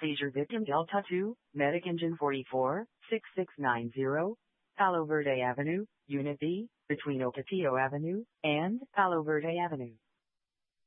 Seizure victim Delta 2, Medic Engine 44, 6690, Palo Verde Avenue, Unit B, between Ocotillo Avenue and Palo Verde Avenue.